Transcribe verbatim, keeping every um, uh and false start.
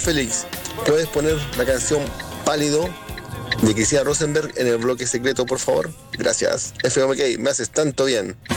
Félix, ¿puedes poner la canción Pálido de Cristina Rosenberg en el bloque secreto, por favor? Gracias. F M K, me haces tanto bien.